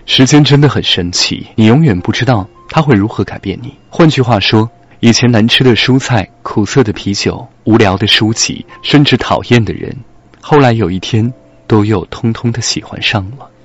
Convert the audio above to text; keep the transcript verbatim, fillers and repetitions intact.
时间真的很神奇，你永远不知道它会如何改变你。换句话说，以前难吃的蔬菜、苦涩的啤酒、无聊的书籍，甚至讨厌的人，后来有一天都又通通的喜欢上了。